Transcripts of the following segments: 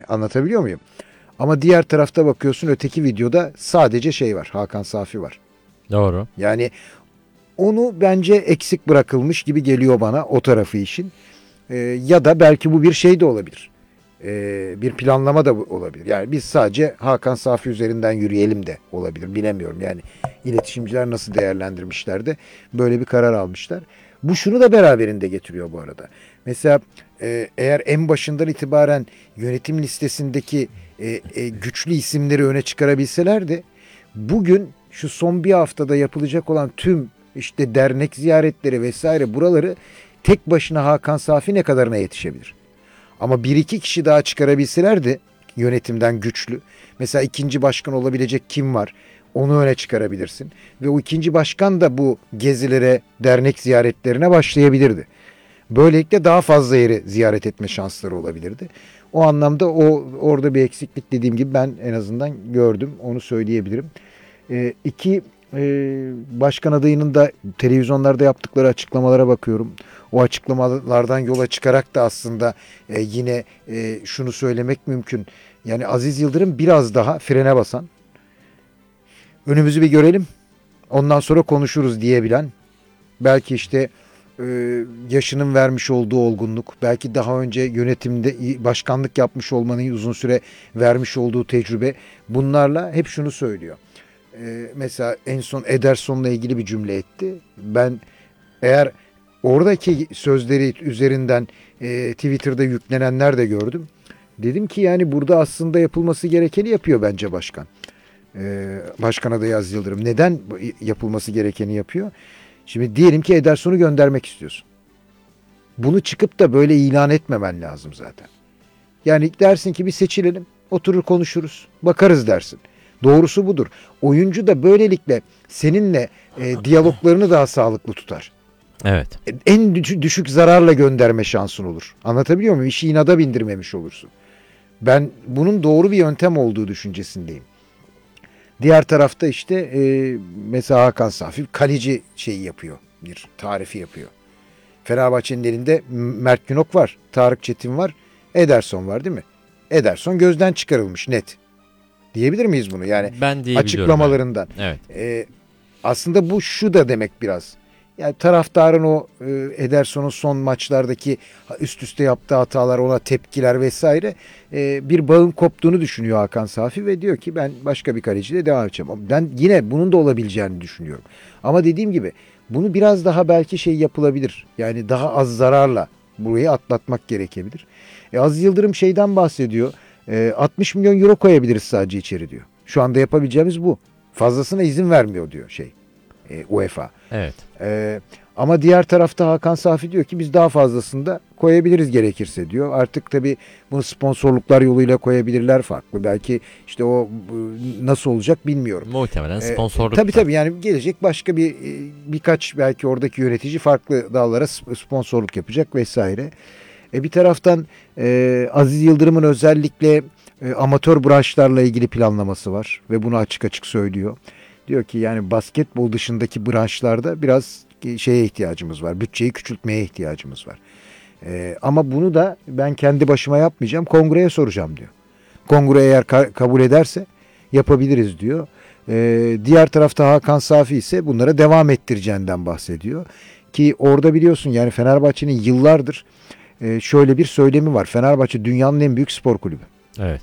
Anlatabiliyor muyum? Ama diğer tarafta bakıyorsun, öteki videoda sadece şey var. Hakan Safi var. Doğru. Yani onu bence eksik bırakılmış gibi geliyor bana, o tarafı işin. Ya da belki bu bir şey de olabilir. Bir planlama da olabilir. Yani biz sadece Hakan Safi üzerinden yürüyelim de olabilir. Bilemiyorum. Yani iletişimciler nasıl değerlendirmişler de böyle bir karar almışlar. Bu şunu da beraberinde getiriyor bu arada. Mesela eğer en başından itibaren yönetim listesindeki güçlü isimleri öne çıkarabilselerdi, bugün şu son bir haftada yapılacak olan tüm işte dernek ziyaretleri vesaire, buraları tek başına Hakan Safi ne kadarına yetişebilir? Ama bir iki kişi daha çıkarabilselerdi yönetimden güçlü. Mesela ikinci başkan olabilecek kim var? Onu öne çıkarabilirsin. Ve o ikinci başkan da bu gezilere, dernek ziyaretlerine başlayabilirdi. Böylelikle daha fazla yeri ziyaret etme şansları olabilirdi. O anlamda orada bir eksiklik, dediğim gibi, ben en azından gördüm. Onu söyleyebilirim. İki başkan adayının da televizyonlarda yaptıkları açıklamalara bakıyorum. O açıklamalardan yola çıkarak da aslında yine şunu söylemek mümkün. Yani Aziz Yıldırım biraz daha frene basan, önümüzü bir görelim, ondan sonra konuşuruz diyebilen, belki işte yaşının vermiş olduğu olgunluk, belki daha önce yönetimde başkanlık yapmış olmanın uzun süre vermiş olduğu tecrübe, bunlarla hep şunu söylüyor. Mesela en son Ederson'la ilgili bir cümle etti. Ben eğer oradaki sözleri üzerinden Twitter'da yüklenenler de gördüm. Dedim ki yani burada aslında yapılması gerekeni yapıyor bence başkan. Başkan adayı Aziz Yıldırım. Neden yapılması gerekeni yapıyor? Şimdi diyelim ki Ederson'u göndermek istiyorsun. Bunu çıkıp da böyle ilan etmemen lazım zaten. Yani dersin ki bir seçilelim, oturur konuşuruz, bakarız dersin. Doğrusu budur. Oyuncu da böylelikle seninle diyaloglarını daha sağlıklı tutar. Evet. En düşük zararla gönderme şansın olur. Anlatabiliyor muyum? İşi inada bindirmemiş olursun. Ben bunun doğru bir yöntem olduğu düşüncesindeyim. Diğer tarafta işte mesela Hakan Safi kaleci şeyi yapıyor. Bir tarifi yapıyor. Fenerbahçe'nin elinde Mert Günok var, Tarık Çetin var, Ederson var, değil mi? Ederson gözden çıkarılmış net. Diyebilir miyiz bunu? Yani ben açıklamalarından. Evet. Aslında bu şu da demek biraz. Yani taraftarın o Ederson'un son maçlardaki üst üste yaptığı hatalar, ona tepkiler vesaire, bir bağın koptuğunu düşünüyor Hakan Safi ve diyor ki ben başka bir kaleciyle devam edeceğim. Ben yine bunun da olabileceğini düşünüyorum. Ama dediğim gibi bunu biraz daha belki şey yapılabilir. Yani daha az zararla burayı atlatmak gerekebilir. Aziz Yıldırım şeyden bahsediyor. 60 milyon euro koyabiliriz sadece içeri diyor. Şu anda yapabileceğimiz bu. Fazlasına izin vermiyor diyor UEFA. Evet. Ama diğer tarafta Hakan Safi diyor ki biz daha fazlasını da koyabiliriz gerekirse diyor. Artık tabii bunu sponsorluklar yoluyla koyabilirler farklı. Belki işte o nasıl olacak bilmiyorum. Muhtemelen sponsorluk. Tabii yani gelecek başka birkaç belki oradaki yönetici farklı dallara sponsorluk yapacak vesaire. Bir taraftan Aziz Yıldırım'ın özellikle amatör branşlarla ilgili planlaması var ve bunu açık açık söylüyor. Diyor ki yani basketbol dışındaki branşlarda biraz şeye ihtiyacımız var. Bütçeyi küçültmeye ihtiyacımız var. Ama bunu da ben kendi başıma yapmayacağım. Kongreye soracağım diyor. Kongre eğer kabul ederse yapabiliriz diyor. Diğer tarafta Hakan Safi ise bunlara devam ettireceğinden bahsediyor. Ki orada biliyorsun yani Fenerbahçe'nin yıllardır şöyle bir söylemi var. Fenerbahçe dünyanın en büyük spor kulübü. Evet.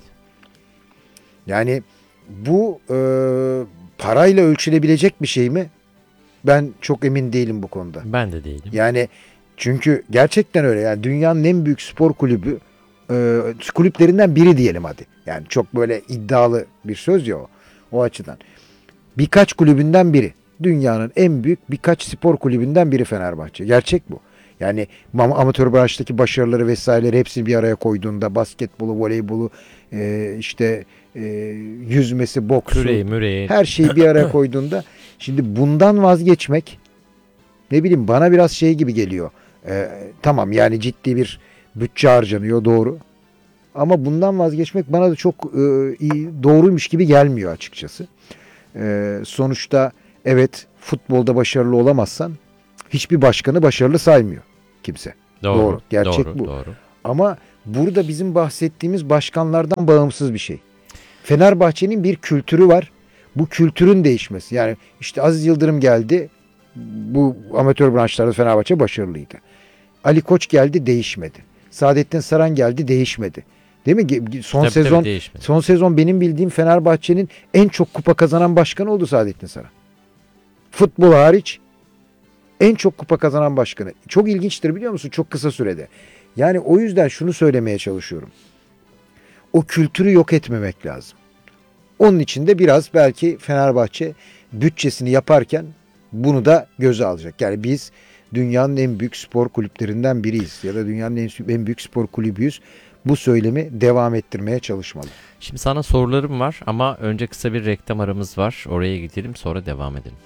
Yani bu parayla ölçülebilecek bir şey mi? Ben çok emin değilim bu konuda. Ben de değilim. Yani çünkü gerçekten öyle. Yani dünyanın en büyük spor kulübü kulüplerinden biri diyelim hadi. Yani çok böyle iddialı bir söz ya o açıdan. Birkaç kulübünden biri. Dünyanın en büyük birkaç spor kulübünden biri Fenerbahçe. Gerçek bu. Yani amatör branştaki başarıları vesaireleri hepsini bir araya koyduğunda basketbolu, voleybolu, işte yüzmesi, boksu, Müreği. her şeyi bir araya koyduğunda şimdi bundan vazgeçmek ne bileyim bana biraz şey gibi geliyor. Tamam yani ciddi bir bütçe harcanıyor, doğru. Ama bundan vazgeçmek bana da çok doğruymuş gibi gelmiyor açıkçası. Sonuçta evet, futbolda başarılı olamazsan hiçbir başkanı başarılı saymıyor kimse. Doğru. Gerçek doğru, bu. Doğru. Ama burada bizim bahsettiğimiz başkanlardan bağımsız bir şey. Fenerbahçe'nin bir kültürü var. Bu kültürün değişmesi. Yani işte Aziz Yıldırım geldi. Bu amatör branşlarda Fenerbahçe başarılıydı. Ali Koç geldi, değişmedi. Saadettin Saran geldi, değişmedi. Değil mi? Son sezon benim bildiğim Fenerbahçe'nin en çok kupa kazanan başkanı oldu Saadettin Saran. Futbol hariç en çok kupa kazanan başkanı. Çok ilginçtir biliyor musun? Çok kısa sürede. Yani o yüzden şunu söylemeye çalışıyorum. O kültürü yok etmemek lazım. Onun için de biraz belki Fenerbahçe bütçesini yaparken bunu da göze alacak. Yani biz dünyanın en büyük spor kulüplerinden biriyiz ya da dünyanın en büyük spor kulübüyüz. Bu söylemi devam ettirmeye çalışmalı. Şimdi sana sorularım var ama önce kısa bir reklam aramız var. Oraya gidelim, sonra devam edelim.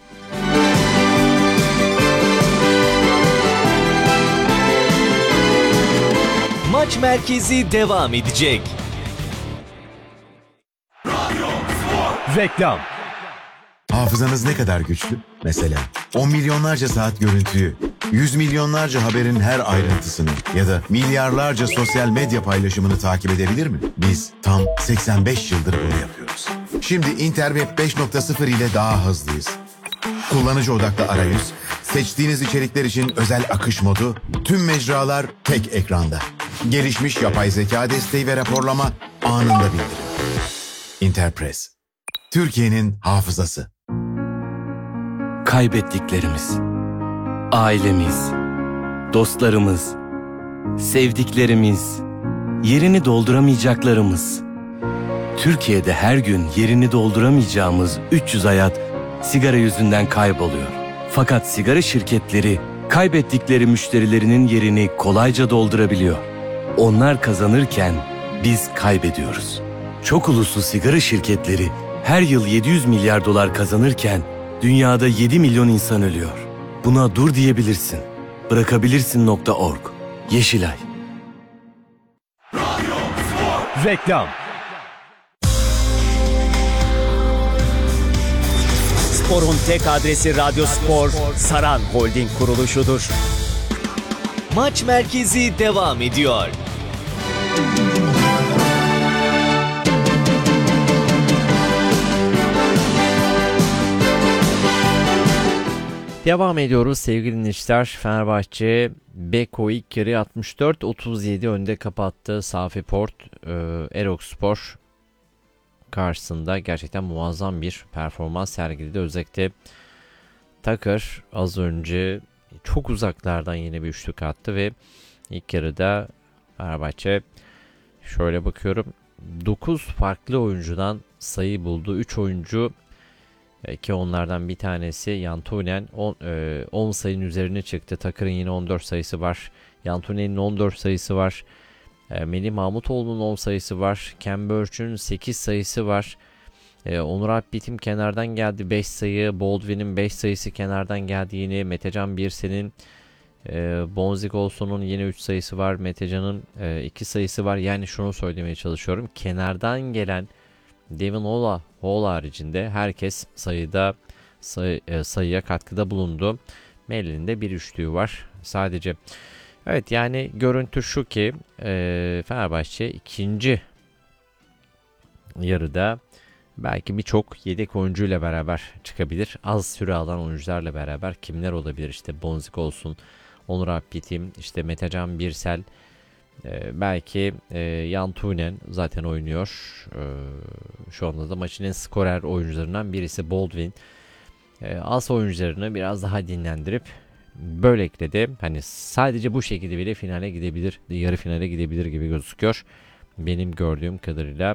Maç merkezi devam edecek. Reklam. Hafızanız ne kadar güçlü? Mesela 10 milyonlarca saat görüntüyü, 100 milyonlarca haberin her ayrıntısını ya da milyarlarca sosyal medya paylaşımını takip edebilir mi? Biz tam 85 yıldır bunu yapıyoruz. Şimdi Interweb 5.0 ile daha hızlıyız. Kullanıcı odaklı arayüz, seçtiğiniz içerikler için özel akış modu, tüm mecralar tek ekranda. Gelişmiş yapay zeka desteği ve raporlama anında bildirim. Interpress, Türkiye'nin hafızası. Kaybettiklerimiz, ailemiz, dostlarımız, sevdiklerimiz, yerini dolduramayacaklarımız. Türkiye'de her gün yerini dolduramayacağımız 300 hayat sigara yüzünden kayboluyor. Fakat sigara şirketleri kaybettikleri müşterilerinin yerini kolayca doldurabiliyor. Onlar kazanırken biz kaybediyoruz. Çok uluslu sigara şirketleri her yıl 700 milyar dolar kazanırken dünyada 7 milyon insan ölüyor. Buna dur diyebilirsin. Bırakabilirsin.org. Yeşilay. Reklam. Spor'un tek adresi Radyo Spor, Saran Holding kuruluşudur. Maç merkezi devam ediyor. Devam ediyoruz sevgili dinleyiciler. Fenerbahçe Beko ilk yarı 64-37 önde kapattı. Safi Port, Erokspor karşısında gerçekten muazzam bir performans sergiledi. Özellikle Takır az önce çok uzaklardan yine bir üçlük attı ve ilk yarıda Fenerbahçe şöyle bakıyorum 9 farklı oyuncudan sayı buldu. 3 oyuncu ki onlardan bir tanesi Yantunen 10 sayının üzerine çıktı. Takır'ın yine 14 sayısı var. Yantunen'in 14 sayısı var. Melih Mahmutoğlu'nun 10 sayısı var. Ken Burch'un 8 sayısı var. Onur Alpbitim kenardan geldi 5 sayı. Baldwin'in 5 sayısı kenardan geldi yine. Metecan Birsen'in Bonzik Olson'un yine 3 sayısı var. Metecan'ın 2 sayısı var. Yani şunu söylemeye çalışıyorum. Kenardan gelen Devin Hall haricinde herkes sayıya katkıda bulundu. Melih'in de bir üçlüğü var sadece. Evet yani görüntü şu ki Fenerbahçe ikinci yarıda belki birçok yedek oyuncuyla beraber çıkabilir. Az süre alan oyuncularla beraber kimler olabilir? İşte Bonzik olsun, Onur Alpbitim, işte Metecan Birsel, belki Yantunen zaten oynuyor. Şu anda da maçın en skorer oyuncularından birisi Baldwin. Az oyuncularını biraz daha dinlendirip böylelikle de hani sadece bu şekilde bile finale gidebilir, yarı finale gidebilir gibi gözüküyor. Benim gördüğüm kadarıyla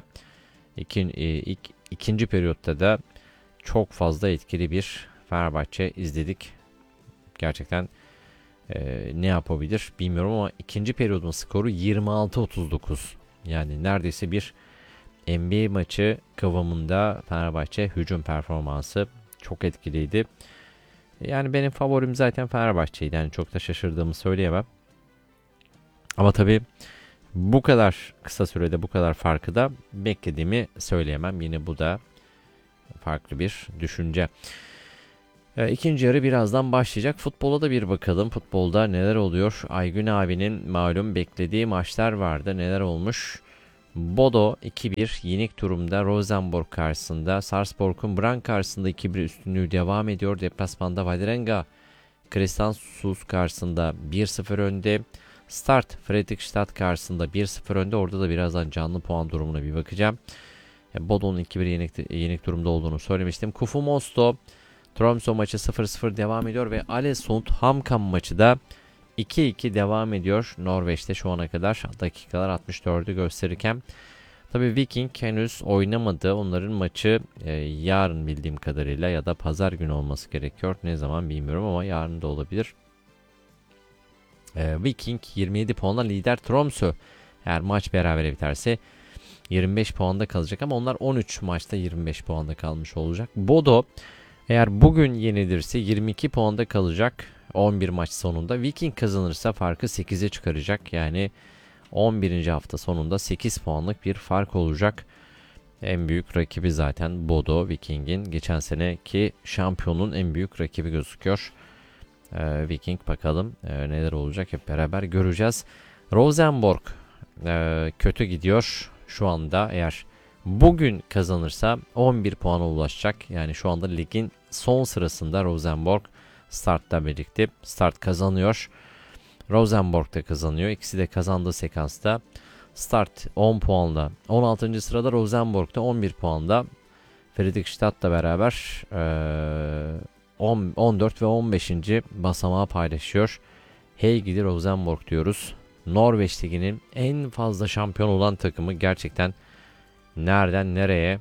ikinci periyotta da çok fazla etkili bir Fenerbahçe izledik. Gerçekten ne yapabilir bilmiyorum ama ikinci periyodun skoru 26-39. Yani neredeyse bir NBA maçı kıvamında Fenerbahçe hücum performansı çok etkiliydi. Yani benim favorim zaten Fenerbahçe'ydi. Yani çok da şaşırdığımı söyleyemem. Ama tabii bu kadar kısa sürede bu kadar farkı da beklediğimi söyleyemem. Yine bu da farklı bir düşünce. İkinci yarı birazdan başlayacak. Futbola da bir bakalım. Futbolda neler oluyor? Aygün abinin malum beklediği maçlar vardı. Neler olmuş? Bodo 2-1 yenik durumda Rosenborg karşısında. Sarpsborg'un Brann karşısında 2-1 üstünlüğü devam ediyor. Deplasmanda Vålerenga Kristiansund karşısında 1-0 önde. Start Fredrikstad karşısında 1-0 önde. Orada da birazdan canlı puan durumuna bir bakacağım. Bodo'nun 2-1 yenik durumda olduğunu söylemiştim. Kufu Mosto Tromsø maçı 0-0 devam ediyor ve Alesund Hamkan maçı da 2-2 devam ediyor. Norveç'te şu ana kadar dakikalar 64'ü gösterirken. Tabii Viking henüz oynamadı. Onların maçı yarın bildiğim kadarıyla ya da pazar günü olması gerekiyor. Ne zaman bilmiyorum ama yarın da olabilir. Viking 27 puanla lider. Tromsø eğer maç berabere biterse 25 puanda kalacak ama onlar 13 maçta 25 puanda kalmış olacak. Bodo eğer bugün yenilirse 22 puanda kalacak 11 maç sonunda. Viking kazanırsa farkı 8'e çıkaracak. Yani 11. hafta sonunda 8 puanlık bir fark olacak. En büyük rakibi zaten Bodo, Viking'in geçen seneki şampiyonun en büyük rakibi gözüküyor. Viking bakalım neler olacak hep beraber göreceğiz. Rosenborg kötü gidiyor şu anda. Eğer bugün kazanırsa 11 puana ulaşacak. Yani şu anda ligin son sırasında Rosenborg Start'la birlikte. Start kazanıyor. Rosenborg da kazanıyor. İkisi de kazandığı sekansta Start 10 puanla 16. sırada, Rosenborg da 11 puanda. Fredrikstad'la beraber 14 ve 15. basamağı paylaşıyor. Hey gidi Rosenborg diyoruz. Norveç Ligi'nin en fazla şampiyon olan takımı, gerçekten nereden nereye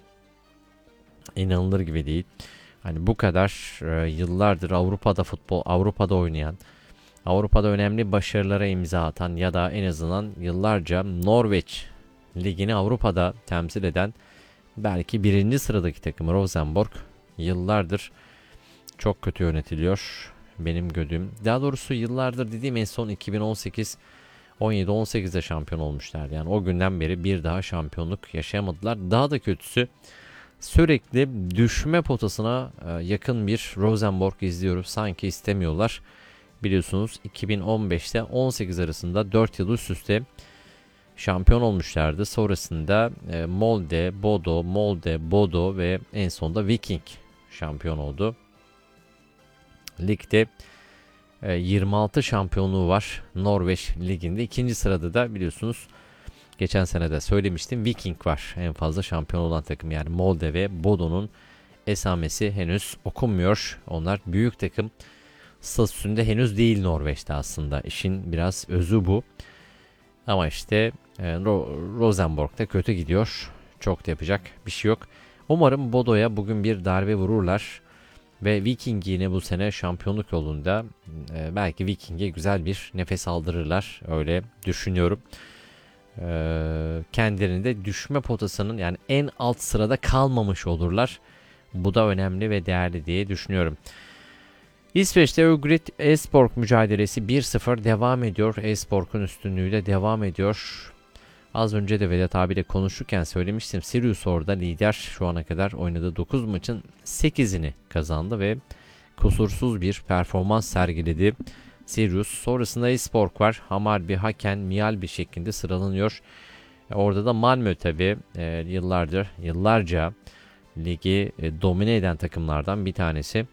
inanılır gibi değil. Hani bu kadar yıllardır Avrupa'da oynayan, Avrupa'da önemli başarılara imza atan ya da en azından yıllarca Norveç Ligi'ni Avrupa'da temsil eden belki birinci sıradaki takımı Rosenborg yıllardır çok kötü yönetiliyor. Benim gördüğüm, daha doğrusu yıllardır dediğim en son 2018 17-18'de şampiyon olmuşlar. Yani o günden beri bir daha şampiyonluk yaşayamadılar. Daha da kötüsü, sürekli düşme potasına yakın bir Rosenborg izliyoruz. Sanki istemiyorlar. Biliyorsunuz 2015'te 18 arasında 4 yıl üst üste şampiyon olmuşlardı. Sonrasında Molde, Bodo ve en sonunda Viking şampiyon oldu. Ligde 26 şampiyonluğu var Norveç Ligi'nde. İkinci sırada da biliyorsunuz geçen sene de söylemiştim, Viking var. En fazla şampiyon olan takım, yani Molde ve Bodo'nun esamesi henüz okunmuyor. Onlar büyük takım statüsünde henüz değil Norveç'te aslında. İşin biraz özü bu. Ama işte Rosenborg'da kötü gidiyor. Çok da yapacak bir şey yok. Umarım Bodo'ya bugün bir darbe vururlar. Ve Viking yine bu sene şampiyonluk yolunda belki Viking'e güzel bir nefes aldırırlar. Öyle düşünüyorum. Kendilerini de düşme potasının, yani en alt sırada kalmamış olurlar. Bu da önemli ve değerli diye düşünüyorum. İsveç'te Ugrit Esborg mücadelesi 1-0 devam ediyor. Esborg'un üstünlüğü de devam ediyor. Az önce de Vedat abiyle konuşurken söylemiştim. Sirius orada lider, şu ana kadar oynadığı 9 maçın 8'ini kazandı ve kusursuz bir performans sergiledi Sirius. Sonrasında Esborg var. Hammarby, Haken, Mjällby şeklinde sıralanıyor. Orada da Malmö tabi yıllarca ligi domine eden takımlardan bir tanesi.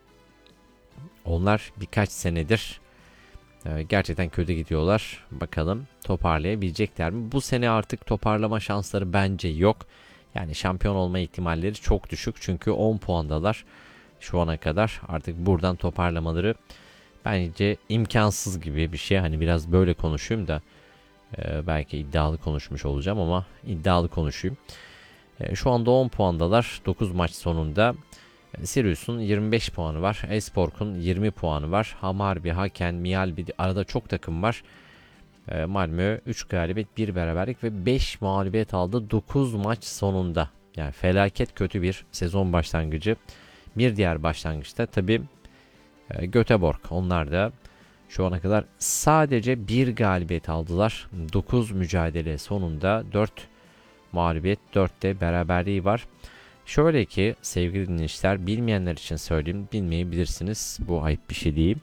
Onlar birkaç senedir gerçekten kötü gidiyorlar. Bakalım toparlayabilecekler mi? Bu sene artık toparlama şansları bence yok. Yani şampiyon olma ihtimalleri çok düşük. Çünkü 10 puandalar şu ana kadar. Artık buradan toparlamaları bence imkansız gibi bir şey. Hani biraz böyle konuşayım da belki iddialı konuşmuş olacağım ama iddialı konuşayım. Şu anda 10 puandalar 9 maç sonunda. Sirius'un 25 puanı var. Esborg'un 20 puanı var. Hammarby, Haken, Mjällby, arada çok takım var. Malmö 3 galibiyet, 1 beraberlik ve 5 mağlubiyet aldı 9 maç sonunda. Yani felaket kötü bir sezon başlangıcı. Bir diğer başlangıçta tabi Göteborg. Onlar da şu ana kadar sadece 1 galibiyet aldılar. 9 mücadele sonunda 4 mağlubiyet, 4 de beraberliği var. Şöyle ki sevgili dinleyiciler, bilmeyenler için söyleyeyim, bilmeyebilirsiniz, bu ayıp bir şey değil.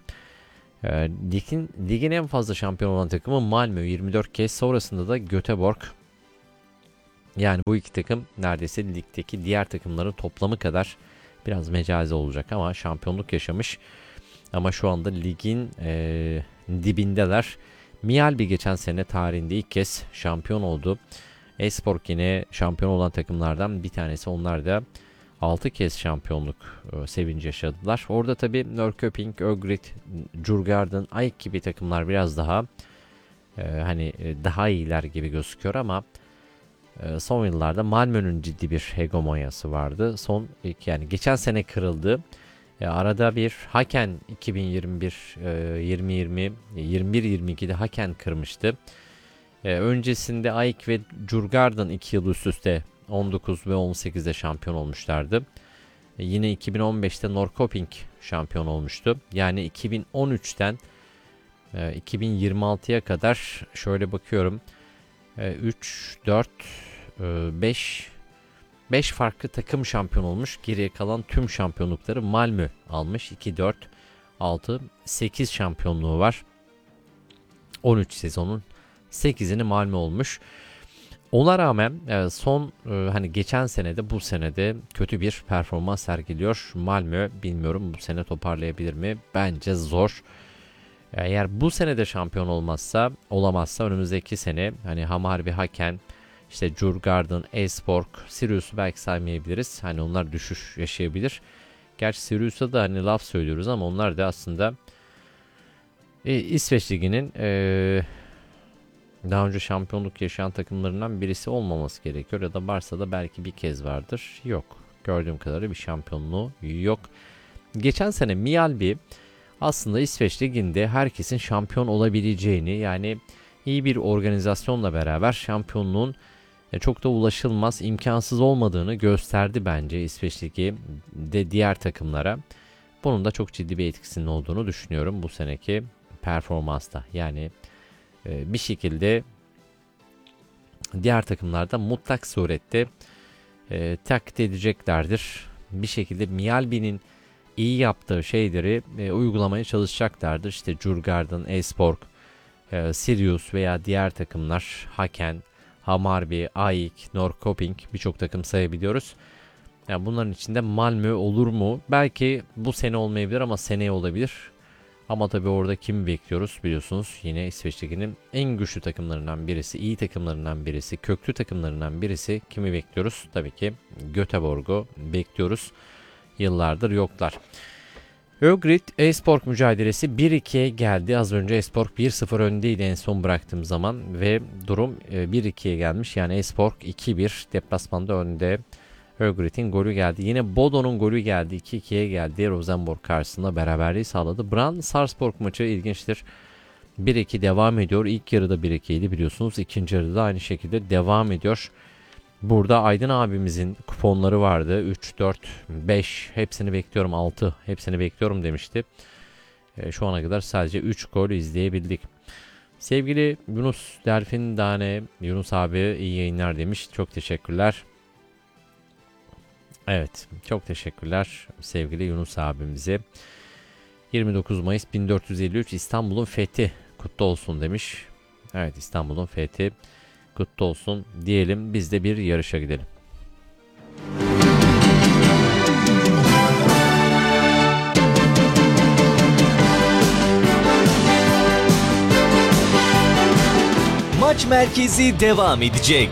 Ligin en fazla şampiyon olan takımı Malmö 24 kez, sonrasında da Göteborg. Yani bu iki takım neredeyse ligdeki diğer takımların toplamı kadar, biraz mecazi olacak ama şampiyonluk yaşamış. Ama şu anda ligin dibindeler. Mjällby geçen sene tarihinde ilk kez şampiyon oldu. Espor yine şampiyon olan takımlardan bir tanesi. Onlar da 6 kez şampiyonluk sevinci yaşadılar. Orada tabii Norrköping, Örgryte, Djurgården, AEK gibi takımlar biraz daha daha iyiler gibi gözüküyor ama son yıllarda Malmö'nün ciddi bir hegemonyası vardı. Yani geçen sene kırıldı. Arada bir Haken 2021 2020 21-22'de Haken kırmıştı. Öncesinde AEK ve Djurgården 2 yıl üst üste 19 ve 18'de şampiyon olmuşlardı. Yine 2015'te Norrköping şampiyon olmuştu. Yani 2013'ten 2026'ya kadar şöyle bakıyorum. 3, 4, 5 farklı takım şampiyon olmuş. Geriye kalan tüm şampiyonlukları Malmö almış. 2, 4, 6, 8 şampiyonluğu var. 13 sezonun 8'ini Malmö olmuş. Ona rağmen geçen senede bu senede kötü bir performans sergiliyor Malmö. Bilmiyorum bu sene toparlayabilir mi? Bence zor. Eğer bu sene de şampiyon olamazsa önümüzdeki sene Hammarby, Haken, işte Djurgården, Elfsborg, Sirius'u belki saymayabiliriz. Onlar düşüş yaşayabilir. Gerçi Sirius'a da laf söylüyoruz ama onlar da aslında İsveç Ligi'nin daha önce şampiyonluk yaşayan takımlarından birisi olmaması gerekiyor. Ya da varsa da belki bir kez vardır. Yok. Gördüğüm kadarıyla bir şampiyonluğu yok. Geçen sene Mjällby aslında İsveç Ligi'nde herkesin şampiyon olabileceğini, yani iyi bir organizasyonla beraber şampiyonluğun çok da ulaşılmaz, imkansız olmadığını gösterdi bence İsveç Ligi'de diğer takımlara. Bunun da çok ciddi bir etkisinin olduğunu düşünüyorum bu seneki performansta. Yani bir şekilde diğer takımlarda mutlak surette taklit edeceklerdir. Bir şekilde Mjällby'nin iyi yaptığı şeyleri uygulamaya çalışacaklardır. İşte Djurgården, Elfsborg, Sirius veya diğer takımlar, Haken, Hammarby, AEK, Norrköping, birçok takım sayabiliyoruz. Yani bunların içinde Malmö olur mu? Belki bu sene olmayabilir ama seneye olabilir. Ama tabii orada kimi bekliyoruz biliyorsunuz. Yine İsveç Ligi'nin en güçlü takımlarından birisi, iyi takımlarından birisi, köklü takımlarından birisi. Kimi bekliyoruz? Tabii ki Göteborg'u bekliyoruz. Yıllardır yoklar. Örgryte Elfsborg mücadelesi 1-2'ye geldi. Az önce Elfsborg 1-0 öndeydi en son bıraktığım zaman ve durum 1-2'ye gelmiş. Yani Elfsborg 2-1 deplasmanda önde. Örgryte'in golü geldi. Yine Bodo'nun golü geldi. 2-2'ye geldi. Rosenborg karşısında beraberliği sağladı. Brann-Sarpsborg maçı ilginçtir. 1-2 devam ediyor. İlk yarıda 1-2 idi biliyorsunuz. İkinci yarıda aynı şekilde devam ediyor. Burada Aydın abimizin kuponları vardı. 3, 4, 5 hepsini bekliyorum, 6 hepsini bekliyorum demişti. Şu ana kadar sadece 3 gol izleyebildik. Sevgili Yunus Delfin Dane, Yunus abi iyi yayınlar demiş. Çok teşekkürler. Evet, çok teşekkürler sevgili Yunus abimize. 29 Mayıs 1453 İstanbul'un fethi kutlu olsun demiş. Evet, İstanbul'un fethi kutlu olsun diyelim, biz de bir yarışa gidelim. Maç merkezi devam edecek.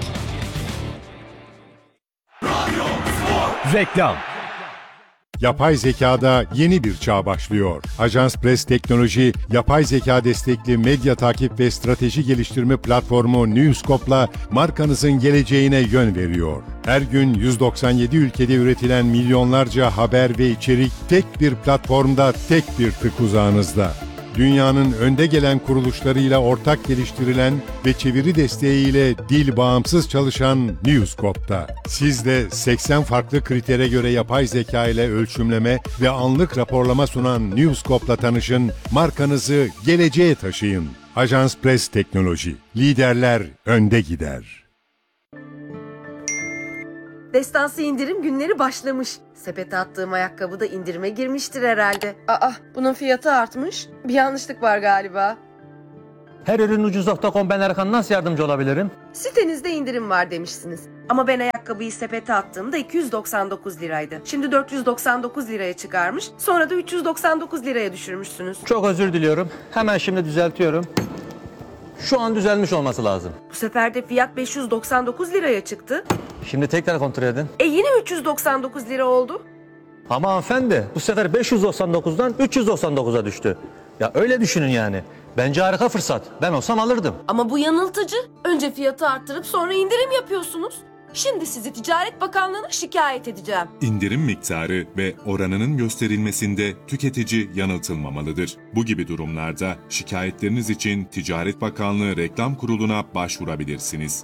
Reklam. Yapay zekada yeni bir çağ başlıyor. Ajans Press Teknoloji, yapay zeka destekli medya takip ve strateji geliştirme platformu Newscope'la markanızın geleceğine yön veriyor. Her gün 197 ülkede üretilen milyonlarca haber ve içerik tek bir platformda, tek bir tık uzağınızda. Dünyanın önde gelen kuruluşlarıyla ortak geliştirilen ve çeviri desteğiyle dil bağımsız çalışan Newscope'da. Siz de 80 farklı kritere göre yapay zeka ile ölçümleme ve anlık raporlama sunan Newscope'la tanışın, markanızı geleceğe taşıyın. Ajans Press Teknoloji. Liderler önde gider. Destansı indirim günleri başlamış. Sepete attığım ayakkabı da indirime girmiştir herhalde. Aa, bunun fiyatı artmış. Bir yanlışlık var galiba. Her ürün ucuz.com, ben Erkan, nasıl yardımcı olabilirim? Sitenizde indirim var demişsiniz. Ama ben ayakkabıyı sepete attığımda 299 liraydı. Şimdi 499 liraya çıkarmış. Sonra da 399 liraya düşürmüşsünüz. Çok özür diliyorum. Hemen şimdi düzeltiyorum. Şu an düzelmiş olması lazım. Bu sefer de fiyat 599 liraya çıktı. Şimdi tekrar kontrol edin. Yine 399 lira oldu. Ama hanımefendi, bu sefer 599'dan 399'a düştü. Ya öyle düşünün yani. Bence harika fırsat. Ben olsam alırdım. Ama bu yanıltıcı. Önce fiyatı arttırıp sonra indirim yapıyorsunuz. Şimdi sizi Ticaret Bakanlığı'na şikayet edeceğim. İndirim miktarı ve oranının gösterilmesinde tüketici yanıltılmamalıdır. Bu gibi durumlarda şikayetleriniz için Ticaret Bakanlığı Reklam Kurulu'na başvurabilirsiniz.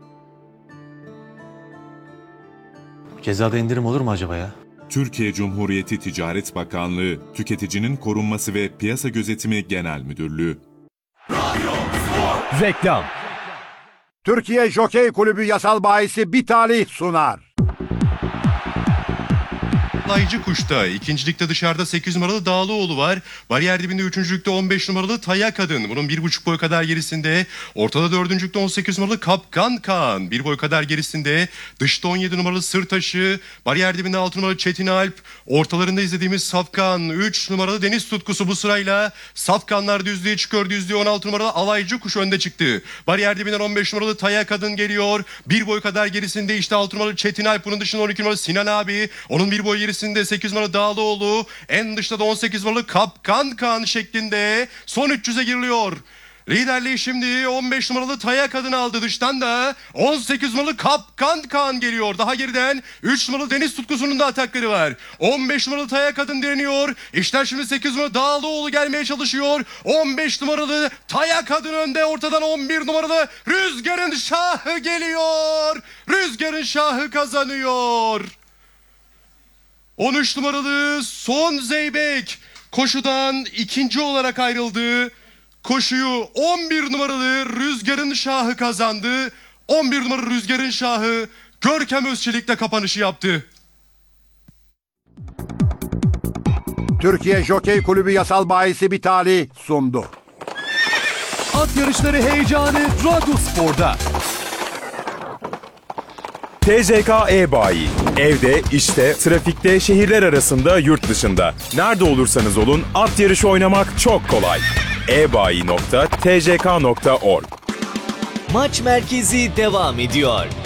Cezada indirim olur mu acaba ya? Türkiye Cumhuriyeti Ticaret Bakanlığı, Tüketicinin Korunması ve Piyasa Gözetimi Genel Müdürlüğü. Reklam. Türkiye Jokey Kulübü yasal bahisi bir talih sunar. Alaycı Kuş'ta ikincilikte dışarıda 8 numaralı Dağlıoğlu var. Bariyer dibinde 3. ligde 15 numaralı Taya Kadın. Bunun 1,5 boy kadar gerisinde. Ortada 4. ligde 18 numaralı Kapkan Kaan. 1 boy kadar gerisinde. Dışta 17 numaralı Sırtaşı. Bariyer dibinde 6 numaralı Çetin Alp. Ortalarında izlediğimiz Safkan. 3 numaralı Deniz Tutkusu bu sırayla. Safkanlar düzlüğe çıkıyor. Düzlüğe 16 numaralı Alaycı Kuş önde çıktı. Bariyer dibinden 15 numaralı Taya Kadın geliyor. 1 boy kadar gerisinde işte 6 numaralı Çetin Alp. Bunun dışında 12 numaralı Sinan abi. Onun 1 boy gerisinde 8 numaralı Dağlıoğlu, en dışta da 18 numaralı Kapkan Kaan şeklinde son 300'e giriliyor. Liderliği şimdi 15 numaralı Taya Kadın aldı, dıştan da 18 numaralı Kapkan Kaan geliyor. Daha geriden 3 numaralı Deniz Tutkusu'nun da atakları var. 15 numaralı Taya Kadın direniyor. İşte şimdi 8 numaralı Dağlıoğlu gelmeye çalışıyor. 15 numaralı Taya Kadın önde, ortadan 11 numaralı Rüzgar'ın Şahı geliyor. Rüzgar'ın Şahı kazanıyor. 13 numaralı Son Zeybek koşudan ikinci olarak ayrıldı. Koşuyu 11 numaralı Rüzgar'ın Şahı kazandı. 11 numaralı Rüzgar'ın Şahı Görkem Özçelik'le kapanışı yaptı. Türkiye Jokey Kulübü yasal bahisi bir talih sundu. At yarışları heyecanı Radyo Spor'da. TCK E-Bayi. Evde, işte, trafikte, şehirler arasında, yurt dışında. Nerede olursanız olun at yarışı oynamak çok kolay. ebayi.tck.org. Maç merkezi devam ediyor.